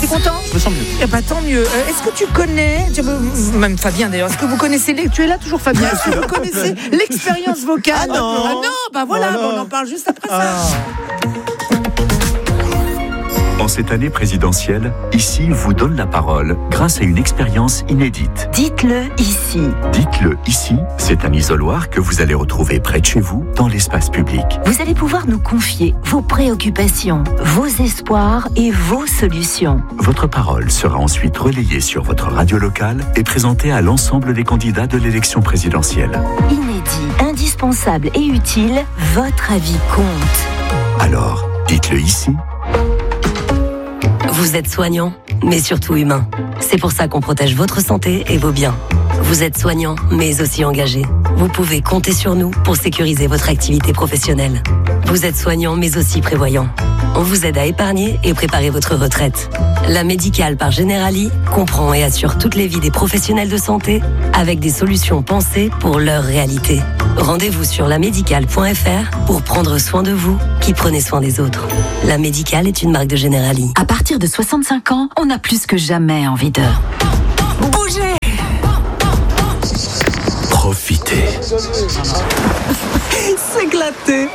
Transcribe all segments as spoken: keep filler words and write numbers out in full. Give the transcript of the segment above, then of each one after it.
T'es content ? Je me sens mieux. Eh bah, tant mieux. Euh, est-ce que tu connais, tu, même Fabien d'ailleurs, est-ce que vous connaissez, les, tu es là toujours Fabien, est-ce que vous connaissez l'expérience vocale ? Ah non. Ah non, bah voilà, Voilà. bon, on en parle juste après ça. Ah. En cette année présidentielle, Ici vous donne la parole grâce à une expérience inédite. Dites-le ici. Dites-le ici, c'est un isoloir que vous allez retrouver près de chez vous, dans l'espace public. Vous allez pouvoir nous confier vos préoccupations, vos espoirs et vos solutions. Votre parole sera ensuite relayée sur votre radio locale et présentée à l'ensemble des candidats de l'élection présidentielle. Inédit, indispensable et utile, votre avis compte. Alors, dites-le ici. Vous êtes soignant, mais surtout humain. C'est pour ça qu'on protège votre santé et vos biens. Vous êtes soignant, mais aussi engagé. Vous pouvez compter sur nous pour sécuriser votre activité professionnelle. Vous êtes soignant, mais aussi prévoyant. On vous aide à épargner et préparer votre retraite. La Médicale par Generali comprend et assure toutes les vies des professionnels de santé avec des solutions pensées pour leur réalité. Rendez-vous sur la médicale point f r pour prendre soin de vous qui prenez soin des autres. La Médicale est une marque de Generali. À partir de soixante-cinq ans, on a plus que jamais envie de bouger. Profitez. S'éclater.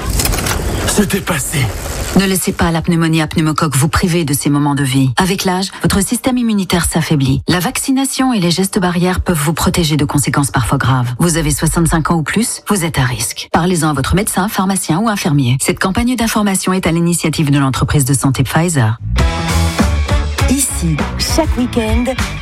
Se dépasser. Ne laissez pas la pneumonie à pneumocoque vous priver de ces moments de vie. Avec l'âge, votre système immunitaire s'affaiblit. La vaccination et les gestes barrières peuvent vous protéger de conséquences parfois graves. Vous avez soixante-cinq ans ou plus, vous êtes à risque. Parlez-en à votre médecin, pharmacien ou infirmier. Cette campagne d'information est à l'initiative de l'entreprise de santé Pfizer. Ici, chaque week-end,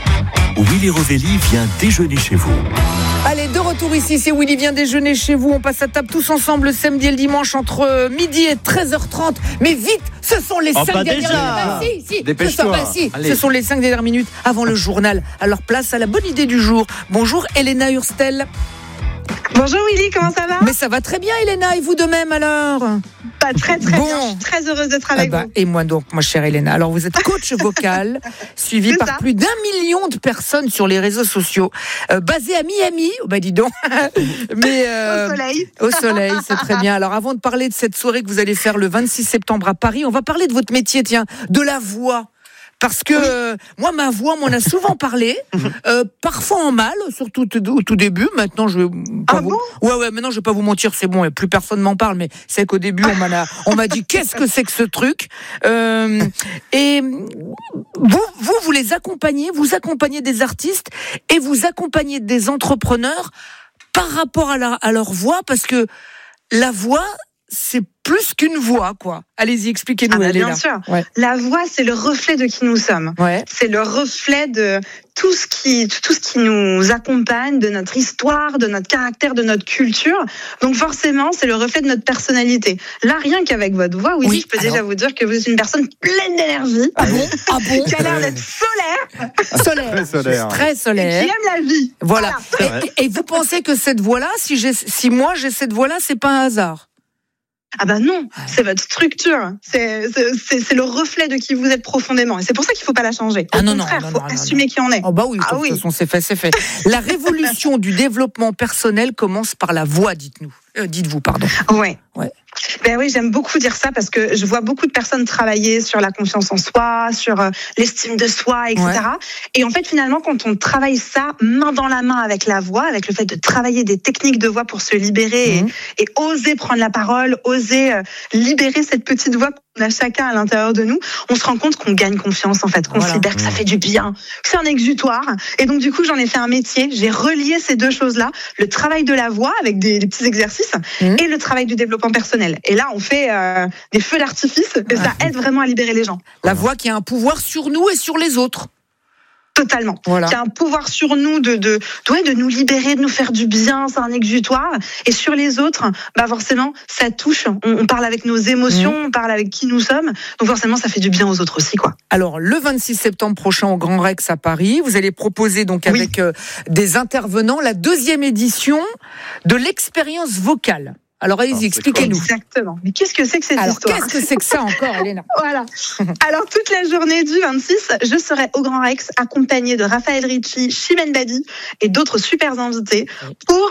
Willy Rovelli vient déjeuner chez vous. Allez, de retour ici, c'est Willy vient déjeuner chez vous. On passe à table tous ensemble le samedi et le dimanche entre midi et treize heures trente. Mais vite, ce sont les Oh, cinq pas dernières déjà. minutes. Bah, si, si, Dépêche-toi. ce sont, bah, si, Allez. ce sont les cinq dernières minutes avant le journal. Alors place à la bonne idée du jour. Bonjour Elena Hurstel. Bonjour Willy, comment ça va ? Mais ça va très bien Elena, et vous de même alors ? Pas très très Bon. bien, je suis très heureuse d'être Ah avec bah, vous. et moi donc, ma chère Elena. Alors vous êtes coach vocal, suivi C'est par ça. plus d'un million de personnes sur les réseaux sociaux, euh, basé à Miami. Oh, bah dis donc. Mais euh, Au soleil. Au soleil, c'est très bien. Alors avant de parler de cette soirée que vous allez faire le vingt-six septembre à Paris, on va parler de votre métier, tiens, de la voix. Parce que euh, moi, ma voix, on m'en a souvent parlé, euh, parfois en mal, surtout au tout début. Maintenant, je vais pas Ah vous... bon ouais, ouais. Maintenant, je vais pas vous mentir, c'est bon. Plus personne m'en parle, mais c'est qu'au début, on m'en a, on m'a dit qu'est-ce que c'est que ce truc. Euh, et vous, vous, vous les accompagnez, vous accompagnez des artistes et vous accompagnez des entrepreneurs par rapport à, la, à leur voix, parce que la voix, c'est plus qu'une voix, quoi. Allez-y, expliquez-nous, Ah bah, Elena. bien sûr. Ouais. La voix, c'est le reflet de qui nous sommes. Ouais. C'est le reflet de tout ce qui, tout ce qui nous accompagne, de notre histoire, de notre caractère, de notre culture. Donc forcément, c'est le reflet de notre personnalité. Là, rien qu'avec votre voix, oui, Oui, je peux alors. déjà vous dire que vous êtes une personne pleine d'énergie. Ah bon ? Ah bon ? Qui a l'air d'être solaire Solaire. Très solaire. Très et solaire. qui aime la vie. Voilà. C'est vrai. Et, et vous pensez que cette voix-là, si, j'ai, si moi j'ai cette voix-là, c'est pas un hasard ? Ah bah non, c'est votre structure. C'est, c'est, c'est, c'est le reflet de qui vous êtes profondément. Et c'est pour ça qu'il faut pas la changer. Au Ah non, non, contraire, non, il faut non, non, assumer non. qui on est. Oh bah oui, Ah de oui. toute façon, c'est fait, c'est fait. La révolution du développement personnel commence par la voix, dites-nous. Euh, dites-vous, pardon. Ouais. Ouais. Ben oui, j'aime beaucoup dire ça parce que je vois beaucoup de personnes travailler sur la confiance en soi, sur euh, l'estime de soi, et cetera. Ouais. Et en fait, finalement, quand on travaille ça main dans la main avec la voix, avec le fait de travailler des techniques de voix pour se libérer mmh. et, et oser prendre la parole, oser euh, libérer cette petite voix qu'on a chacun à l'intérieur de nous, on se rend compte qu'on gagne confiance, en fait, qu'on voilà. se libère, que ça fait du bien, que c'est un exutoire. Et donc, du coup, j'en ai fait un métier. J'ai relié ces deux choses-là, le travail de la voix avec des, des petits exercices mmh. et le travail du développement personnel. Et là, on fait euh, des feux d'artifice et ça aide vraiment à libérer les gens. La voix qui a un pouvoir sur nous et sur les autres. Totalement. Voilà. Qui a un pouvoir sur nous de, de, de, de nous libérer, de nous faire du bien, c'est un exutoire. Et sur les autres, bah forcément, ça touche. On, on parle avec nos émotions, mmh. on parle avec qui nous sommes. Donc forcément, ça fait du bien aux autres aussi, quoi. Alors, le vingt-six septembre prochain au Grand Rex à Paris, vous allez proposer donc avec oui. euh, des intervenants la deuxième édition de l'expérience vocale. Alors, allez-y, expliquez-nous. Exactement. Mais qu'est-ce que c'est que cette Alors, histoire ? Qu'est-ce que c'est que ça encore, Elena ? Voilà. Alors, toute la journée du vingt-six, je serai au Grand Rex, accompagnée de Raphaël Ricci, Chimène Badi et d'autres super invités pour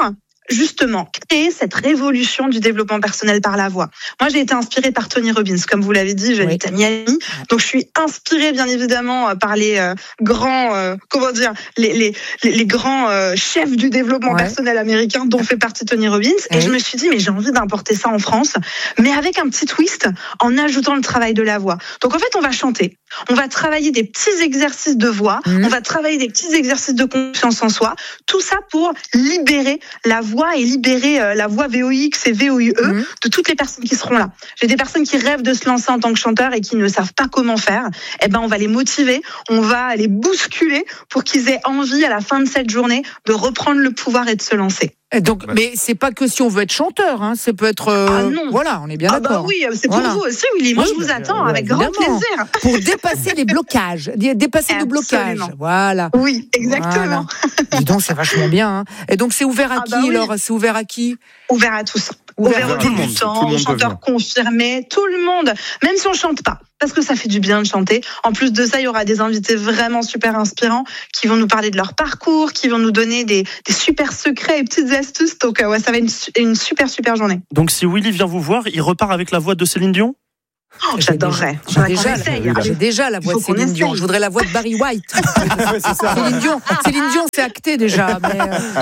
justement créer cette révolution du développement personnel par la voix. Moi, j'ai été inspirée par Tony Robbins, comme vous l'avez dit, j'habite oui. à Miami, donc je suis inspirée bien évidemment par les euh, grands, euh, comment dire, les les les, les grands euh, chefs du développement ouais. personnel américain, dont fait partie Tony Robbins, oui. et je me suis dit mais j'ai envie d'importer ça en France, mais avec un petit twist, en ajoutant le travail de la voix. Donc en fait, on va chanter, on va travailler des petits exercices de voix, mmh. on va travailler des petits exercices de confiance en soi, tout ça pour libérer la voix et libérer euh, la voix V O X et V O U E mmh. de toutes les personnes qui seront là. J'ai des personnes qui rêvent de se lancer en tant que chanteur et qui ne savent pas comment faire. Eh ben, on va les motiver, on va les bousculer pour qu'ils aient envie à la fin de cette journée de reprendre le pouvoir et de se lancer. Donc, mais c'est pas que si on veut être chanteur, hein, ça peut être. Euh, ah non. Voilà, on est bien ah d'accord. Bah oui, c'est pour voilà. vous aussi, Willy. Moi, oui, je vous attends euh, avec grand plaisir. Pour dépasser les blocages, dépasser le blocage. Voilà. Oui, exactement. Voilà. Dis donc, c'est vachement bien. Hein. Et donc, c'est ouvert à ah qui, bah oui. alors C'est ouvert à qui Ouvert à tous. Ouvert, ouvert aux débutants, aux chanteurs confirmés, tout le monde. Même si on chante pas. Parce que ça fait du bien de chanter. En plus de ça, il y aura des invités vraiment super inspirants qui vont nous parler de leur parcours, qui vont nous donner des, des super secrets et petites astuces. Donc ouais, ça va être une, une super super journée. Donc si Willy vient vous voir, il repart avec la voix de Céline Dion ? Oh, j'adorerais. J'ai déjà, déjà, j'ai déjà la voix de Céline Dion. Je voudrais la voix de Barry White. ouais, c'est ça. Céline Dion, Céline Dion, c'est acté déjà. Mais euh...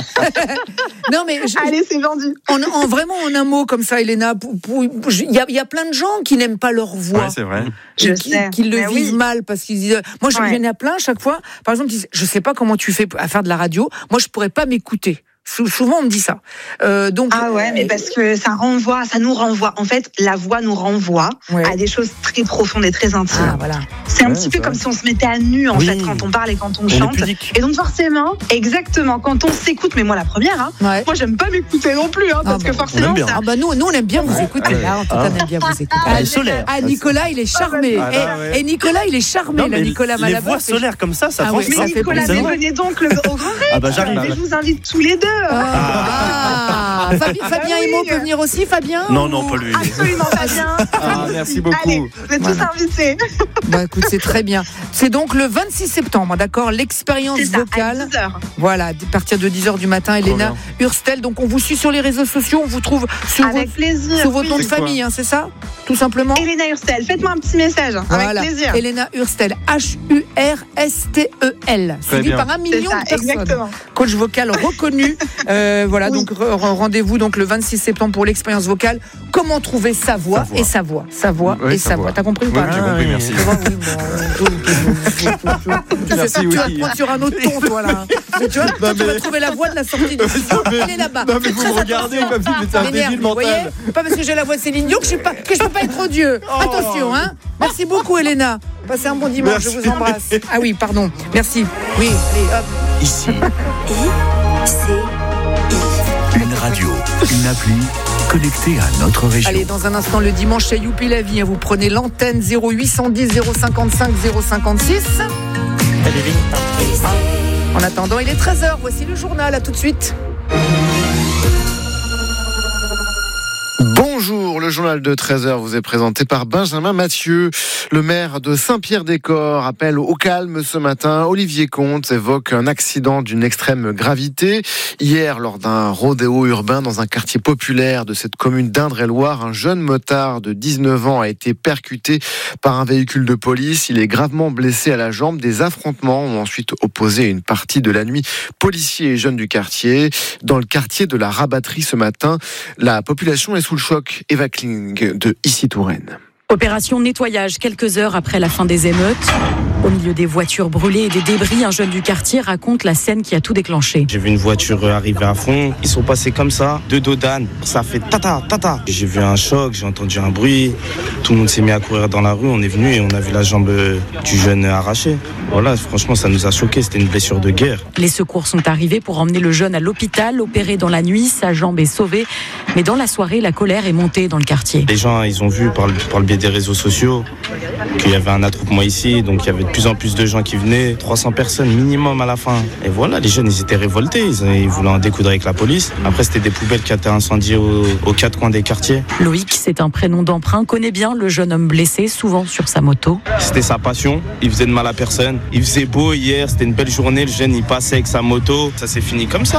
non mais je... allez, c'est vendu. En, en vraiment en un mot comme ça, Elena, il y a, y a plein de gens qui n'aiment pas leur voix. Ouais, c'est vrai. Je qui, sais. qui le mais vivent oui. mal parce qu'ils disent. Moi, je ouais. à plein chaque fois. Par exemple, ils disent, je sais pas comment tu fais à faire de la radio. Moi, je pourrais pas m'écouter. Souvent on me dit ça. Euh, donc ah ouais, mais parce que ça renvoie, ça nous renvoie. En fait, la voix nous renvoie ouais. à des choses très profondes et très intimes. Ah, voilà. C'est un ouais, petit peu vrai. comme si on se mettait à nu en oui. fait quand on parle et quand on, on chante. Et donc forcément, exactement, quand on s'écoute, mais moi la première, hein, ouais. moi j'aime pas m'écouter non plus, hein, parce ah bah, que forcément ça. Ah bah nous, nous on aime bien vous écouter. Là, en tout cas, on aime bien vous écouter. Ah, ah, solaire. Ah Nicolas, il est charmé. Ah, là, ouais. et, et Nicolas, il est charmé. Non, là, Nicolas les voix solaires comme ça, ça. Ah oui, mais Nicolas, venez donc au Grand Rex. Ah bah j'arrive. Je vous invite tous les deux. Ah, Fabien, Fabien ah, Emo oui. peut venir aussi, Fabien Non, non, pas lui. Absolument, Fabien. Ah, merci beaucoup. Allez, vous êtes voilà. tous invités. Bah, écoute, c'est très bien. C'est donc le vingt-six septembre, d'accord, l'expérience c'est ça, vocale. À dix heures. Voilà, à partir de dix heures du matin, Elena Hurstel. Donc, on vous suit sur les réseaux sociaux, on vous trouve sur avec vos, plaisir, sur vos oui. noms de famille, hein, c'est ça tout simplement. Elena Hurstel, faites-moi un petit message, voilà. avec plaisir. Elena Hurstel, H U R S T E L, suivi par un million ça, de personnes. Exactement. Coach vocal reconnu. euh, voilà, oui. donc rendez-vous donc le vingt-six septembre pour l'expérience vocale. Comment trouver sa voix, sa voix. et sa voix, sa voix oui, et sa voix. voix. T'as compris ou pas? Oui, j'ai compris, merci. Merci, tu vas te prendre sur un autre ton, toi là. Tu vois, toi, tu vas trouver la voix de la sortie du studio. Elle est là-bas. Non mais vous me regardez comme si j'étais un débile mental. Pas parce que j'ai la voix de Céline Dion que je pas que je peux pas être odieux. Attention, hein. Merci beaucoup, Elena. Passez un bon dimanche. Je vous embrasse. Ah oui, pardon. Merci. Oui. Allez, hop. Ici. Une radio, une appli connectée à notre région. Allez, dans un instant, le dimanche, c'est Youpi la vie. Vous prenez l'antenne zéro huit cent dix zéro cinquante-cinq zéro cinquante-six. En attendant, il est treize heures. Voici le journal. À tout de suite. Bonjour, le journal de treize heures vous est présenté par Benjamin Mathieu. Le maire de Saint-Pierre-des-Corps appelle au calme ce matin. Olivier Comte évoque un accident d'une extrême gravité. Hier, lors d'un rodéo urbain dans un quartier populaire de cette commune d'Indre-et-Loire, un jeune motard de dix-neuf ans a été percuté par un véhicule de police. Il est gravement blessé à la jambe. Des affrontements ont ensuite opposé une partie de la nuit policiers et jeunes du quartier. Dans le quartier de la Rabatterie ce matin, la population est sous le choc. Eva Kling de Issy-Touraine. Opération nettoyage quelques heures après la fin des émeutes. Au milieu des voitures brûlées et des débris, un jeune du quartier raconte la scène qui a tout déclenché. J'ai vu une voiture arriver à fond. Ils sont passés comme ça, deux dos d'âne. Ça fait tata, tata. J'ai vu un choc, j'ai entendu un bruit. Tout le monde s'est mis à courir dans la rue. On est venu et on a vu la jambe du jeune arrachée. Voilà, franchement, ça nous a choqués. C'était une blessure de guerre. Les secours sont arrivés pour emmener le jeune à l'hôpital. Opéré dans la nuit, sa jambe est sauvée. Mais dans la soirée, la colère est montée dans le quartier. Les gens, ils ont vu par le, par le biais des réseaux sociaux qu'il y avait un attroupement ici. Donc il y avait de plus en plus de gens qui venaient. trois cents personnes minimum à la fin. Et voilà, les jeunes, ils étaient révoltés. Ils, ils voulaient en découdre avec la police. Après, c'était des poubelles qui étaient incendiées aux, aux quatre coins des quartiers. Loïc, c'est un prénom d'emprunt, connaît bien le jeune homme blessé, souvent sur sa moto. C'était sa passion. Il faisait de mal à personne. Il faisait beau hier, c'était une belle journée. Le jeune, il passait avec sa moto. Ça s'est fini comme ça.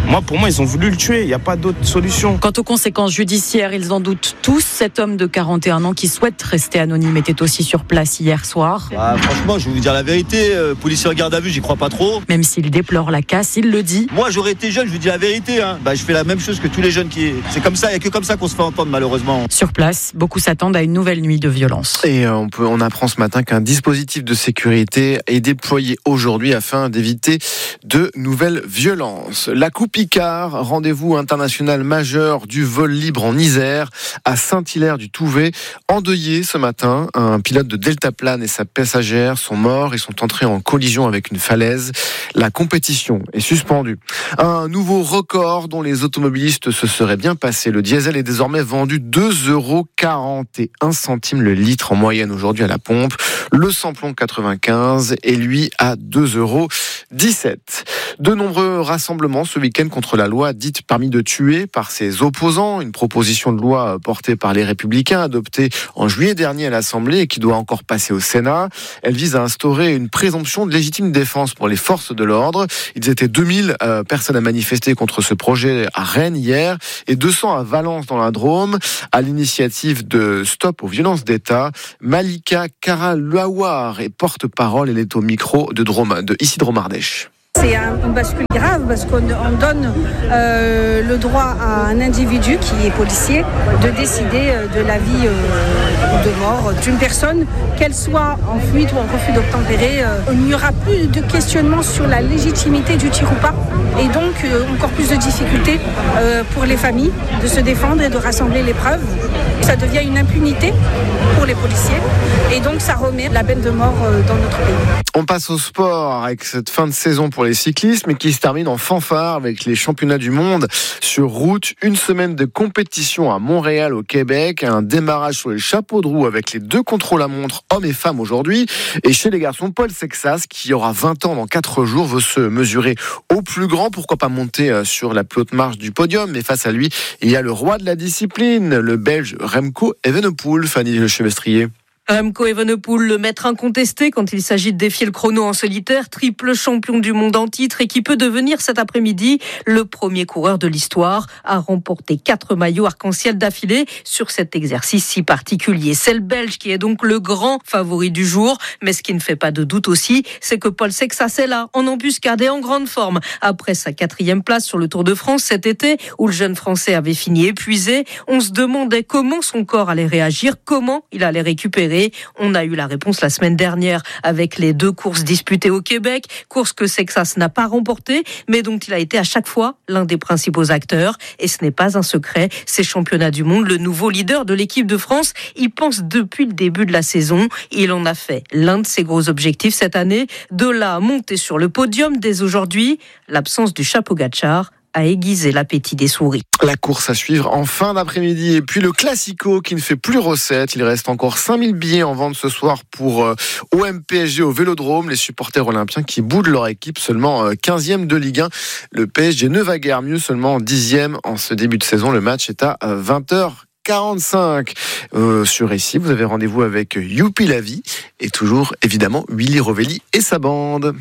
Moi, pour moi, ils ont voulu le tuer. Il n'y a pas d'autre solution. Quant aux conséquences judiciaires, ils en doutent tous. Cet homme de quarante et un ans qui souhaite rester anonyme était aussi sur place hier soir. Ah, franchement, je vais vous dire la vérité. Euh, policier en garde à vue, j'y crois pas trop. Même s'il déplore la casse, il le dit. Moi, j'aurais été jeune, je vous dis la vérité. Hein. Bah, je fais la même chose que tous les jeunes qui. C'est comme ça, il n'y a que comme ça qu'on se fait entendre, malheureusement. Sur place, beaucoup s'attendent à une nouvelle nuit de violence. Et on, peut, on apprend ce matin qu'un dispositif de sécurité est déployé aujourd'hui afin d'éviter de nouvelles violences. La Coupe Icare, rendez-vous international majeur du vol libre en Isère, à Saint-Hilaire du Touvet. Endeuillé ce matin, un pilote de deltaplane et sa passagère sont morts et sont entrés en collision avec une falaise. La compétition est suspendue. Un nouveau record dont les automobilistes se seraient bien passés. Le diesel est désormais vendu deux euros quarante et un centimes le litre en moyenne aujourd'hui à la pompe. Le samplon quatre-vingt-quinze est lui à deux euros dix-sept. De nombreux rassemblements ce week-end contre la loi dite permis de tuer par ses opposants. Une proposition de loi portée par les Républicains, adoptée en juillet dernier à l'Assemblée et qui doit encore passer au Sénat. Elle vise à instaurer une présomption de légitime défense pour les forces de l'ordre. Ils étaient deux mille euh, personnes à manifester contre ce projet à Rennes hier et deux cents à Valence dans la Drôme. À l'initiative de Stop aux violences d'État, Malika Karalouawar est porte-parole. Elle est au micro de, Drôme, de ici Dromardèche. C'est un, une bascule grave parce qu'on on donne euh, le droit à un individu qui est policier de décider de la vie euh, ou de mort d'une personne, qu'elle soit en fuite ou en refus d'obtempérer. Euh, il n'y aura plus de questionnement sur la légitimité du tir ou pas et donc euh, encore plus de difficultés euh, pour les familles de se défendre et de rassembler les preuves. Ça devient une impunité pour les policiers et donc ça remet la peine de mort euh, dans notre pays. On passe au sport avec cette fin de saison pour les cyclistes, mais qui se termine en fanfare avec les championnats du monde sur route. Une semaine de compétition à Montréal, au Québec. Un démarrage sur les chapeaux de roue avec les deux contre-la-montre, hommes et femmes aujourd'hui. Et chez les garçons, Paul Sexas, qui aura vingt ans dans quatre jours, veut se mesurer au plus grand. Pourquoi pas monter sur la plus haute marche du podium? Mais face à lui, il y a le roi de la discipline, le Belge Remco Evenepoel. Fanny Le Chevestrier. Remco Evenepoel, le maître incontesté quand il s'agit de défier le chrono en solitaire, triple champion du monde en titre et qui peut devenir cet après-midi le premier coureur de l'histoire à remporter quatre maillots arc-en-ciel d'affilée sur cet exercice si particulier. C'est le Belge qui est donc le grand favori du jour, mais ce qui ne fait pas de doute aussi, c'est que Paul Sexas est là, en embuscade et en grande forme. Après sa quatrième place sur le Tour de France cet été, où le jeune Français avait fini épuisé, on se demandait comment son corps allait réagir, comment il allait récupérer. On a eu la réponse la semaine dernière avec les deux courses disputées au Québec, courses que Sexas n'a pas remportées, mais dont il a été à chaque fois l'un des principaux acteurs. Et ce n'est pas un secret, ces championnats du monde, le nouveau leader de l'équipe de France, il pense depuis le début de la saison. Il en a fait l'un de ses gros objectifs cette année, de là à monter sur le podium dès aujourd'hui. L'absence du chapeau Gatchar a aiguisé l'appétit des souris. La course à suivre en fin d'après-midi. Et puis le Classico qui ne fait plus recette. Il reste encore cinq mille billets en vente ce soir pour euh, O M P S G au Vélodrome. Les supporters olympiens qui boudent leur équipe, seulement euh, quinzième de Ligue un. Le P S G ne va guère mieux, seulement dixième en ce début de saison. Le match est à euh, vingt heures quarante-cinq. Euh, sur ici, vous avez rendez-vous avec Youpi la vie et toujours évidemment Willy Rovelli et sa bande.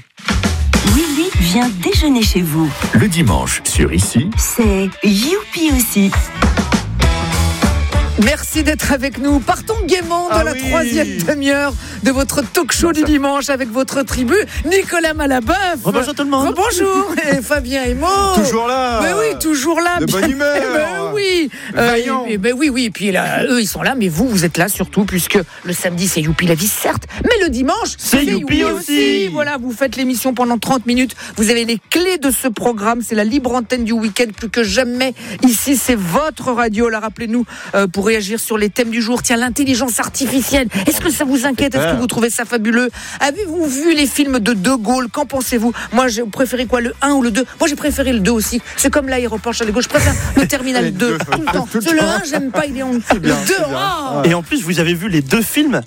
Willy vient déjeuner chez vous. Le dimanche, sur ici, c'est Youpi aussi. Merci d'être avec nous. Partons gaiement de ah la oui. troisième demi-heure de votre talk show du dimanche avec votre tribu. Nicolas Malabeuf. Bonjour tout le monde. Bonjour. Et Fabien Emo. Toujours là. Mais oui, toujours là. De bonne humeur. Ben oui. Euh, et, ben oui, oui. Et puis là, eux, ils sont là, mais vous, vous êtes là surtout, puisque le samedi, c'est Youpi la vie, certes, mais le dimanche, c'est, c'est Youpi, Youpi aussi. aussi. Voilà, vous faites l'émission pendant trente minutes. Vous avez les clés de ce programme. C'est la libre antenne du week-end, plus que jamais. Ici, c'est votre radio. Là, rappelez-nous, euh, pour réagir sur les thèmes du jour. Tiens, l'intelligence artificielle. Est-ce que ça vous inquiète? Est-ce que vous trouvez ça fabuleux? Avez-vous vu les films de De Gaulle? Qu'en pensez-vous? Moi, j'ai préféré quoi, le un ou le deux? Moi, j'ai préféré le deux aussi. C'est comme l'aéroport Charles de Gaulle. Je préfère le terminal deux tout le temps. Le un, j'aime pas. Il est en... bien, le deux, oh et en plus, vous avez vu les deux films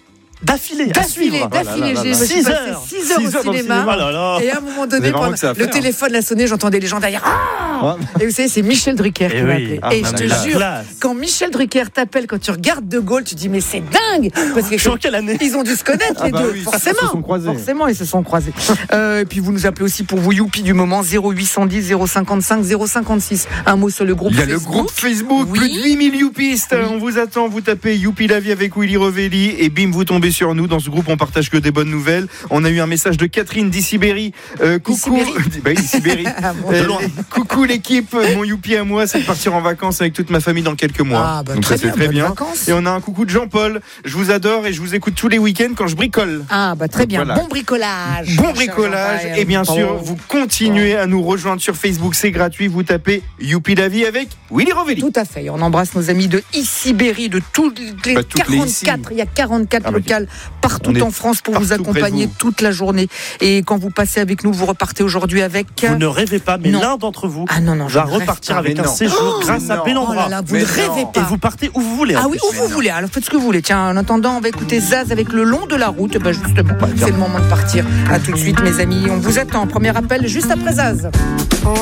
d'affilée, à D'affilée, suivre. d'affilée. J'ai six heures. six heures au dans le cinéma. Oh là là. Et à un moment donné, vraiment pendant- que ça à le faire. téléphone a sonné, j'entendais les gens derrière. Ah et vous savez, c'est Michel Drucker Eh qui m'a oui. appelé. Ah, et non, je mais la te jure, classe. quand Michel Drucker t'appelle, quand tu regardes De Gaulle, tu te dis mais c'est dingue parce que Je suis en quelle année? ils ont dû se connaître Ah les bah deux, oui, forcément. ils se sont croisés. Forcément, ils se sont croisés. Euh, et puis vous nous appelez aussi pour vos youpi du moment zéro huit cent dix zéro cinquante-cinq zéro cinquante-six. Un mot sur le groupe Il y a le Facebook. groupe Facebook, Oui. plus de huit mille youpistes. On vous attend, vous tapez Youpi la vie avec Willy Revelli et bim, vous tombez sur nous. Dans ce groupe, on partage que des bonnes nouvelles. On a eu un message de Catherine d'Issibéry. Euh, coucou. Bah, Issibéry. Ah bon, Euh, de loin. coucou l'équipe. Mon youpi à moi, c'est de partir en vacances avec toute ma famille dans quelques mois. Ah, bah, Donc très ça, c'est bien, très bonnes bien. vacances. Et on a un coucou de Jean-Paul. Je vous adore et je vous écoute tous les week-ends quand je bricole. Ah bah très bien, Voilà. bon bricolage. Bon cher bricolage Jean-Paul. et bien sûr Oh. vous continuez à nous rejoindre sur Facebook, c'est gratuit, vous tapez Youpi la vie avec Willy Revelli. Tout à fait. On embrasse nos amis de Issibéry, de toutes les Bah, toutes les quarante-quatre. ici. Il y a quarante-quatre Ah, bah, locales partout on est en France pour vous partout près de accompagner vous. toute la journée. Et quand vous passez avec nous, vous repartez aujourd'hui avec. Vous ne rêvez pas, mais Non. l'un d'entre vous Ah non, non, je va ne rêve repartir pas. avec Mais un non. séjour Oh, grâce à non. Bel Oh Endroit. là là, vous Mais ne rêvez non. Et pas. vous partez où vous voulez. en Ah oui, plus. où vous voulez. Alors faites ce que vous voulez. Tiens, en attendant, on va écouter Zaz avec Le Long de la Route. Ben justement, c'est le moment de partir. À tout de suite, mes amis. On vous attend. Premier appel juste après Zaz.